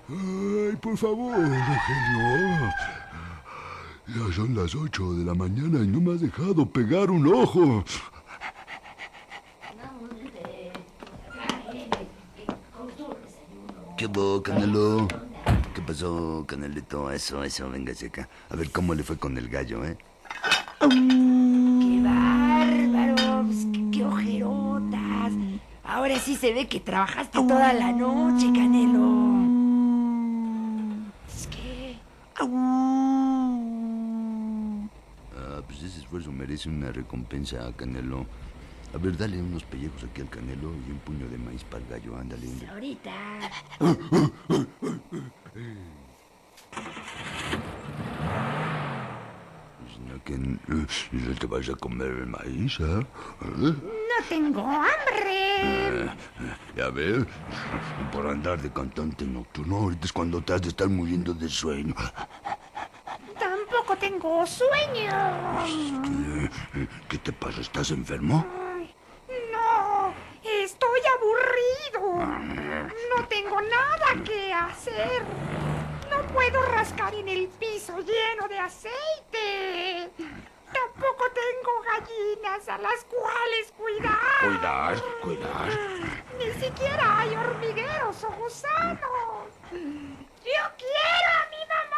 Ay, por favor, Rogelio. Ya son las 8 de la mañana y no me has dejado pegar un ojo. ¿Qué hubo, Canelo? ¿Qué pasó, Canelito? Eso, véngase acá. A ver cómo le fue con el gallo, ¿eh? ¡Qué bárbaro! Pues, qué ojerotas! Ahora sí se ve que trabajaste toda la noche, Canelo. Es que... Ah, pues ese esfuerzo merece una recompensa, Canelo. A ver, dale unos pellejos aquí al Canelo y un puño de maíz para el gallo, ándale. Ahorita... ¿No te vas a comer el maíz, eh? No tengo hambre. Ya ves, por andar de cantante nocturno, ahorita es cuando te has de estar muriendo de sueño. Tampoco tengo sueño. ¿Qué te pasa? ¿Estás enfermo? No, estoy aburrido. No tengo nada que hacer. No puedo rascar en el piso lleno de aceite. Tampoco tengo gallinas a las cuales cuidar. Cuidar. Ni siquiera hay hormigueros o gusanos. Yo quiero